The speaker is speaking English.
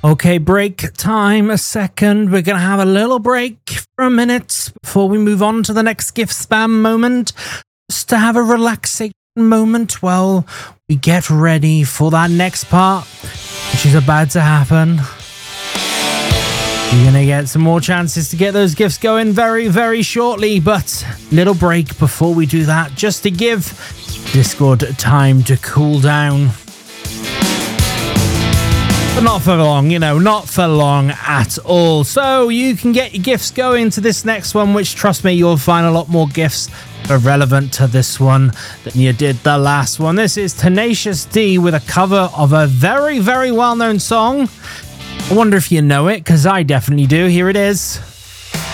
Okay, break time a second. We're going to have a little break for a minute before we move on to the next gift spam moment. Just to have a relaxation moment while we get ready for that next part, which is about to happen. You're going to get some more chances to get those gifts going very, very shortly, but little break before we do that, just to give Discord time to cool down. But not for long, not for long at all. So you can get your gifts going to this next one, which, trust me, you'll find a lot more gifts that are relevant to this one than you did the last one. This is Tenacious D with a cover of a very, very well-known song. I wonder if you know it, because I definitely do. Here it is.